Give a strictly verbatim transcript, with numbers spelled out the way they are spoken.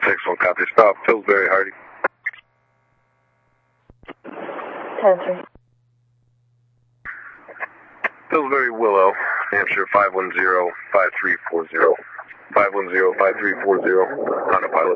six one, copy. Stop. Pillsbury, Hardy. ten three. Pillsbury, Willow, Hampshire, five one zero, five three four zero. five one zero, five three four zero, autopilot.